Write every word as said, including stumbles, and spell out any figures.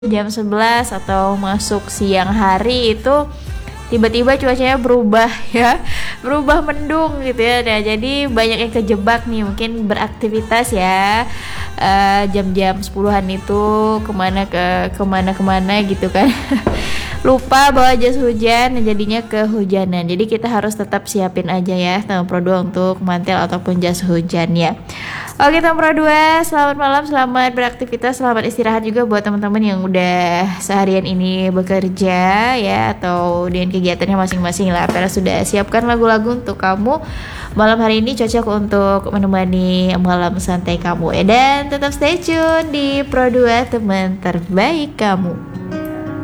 jam sebelas atau masuk siang hari itu tiba-tiba cuacanya berubah ya, berubah mendung gitu ya. Nah, jadi banyak yang kejebak nih, mungkin beraktivitas ya eh, jam-jam sepuluhan itu kemana ke kemana kemana gitu kan. Lupa bawa jas hujan, jadinya kehujanan. Jadi kita harus tetap siapin aja ya Tamu Pro dua untuk mantel ataupun jas hujan ya. Oke Tamu Pro dua, selamat malam, selamat beraktivitas, selamat istirahat juga buat teman-teman yang udah seharian ini bekerja ya, atau dengan kegiatannya masing-masing lah. Karena sudah siapkan lagu-lagu untuk kamu malam hari ini, cocok untuk menemani malam santai kamu ya. Dan tetap stay tune di Pro dua, teman terbaik kamu.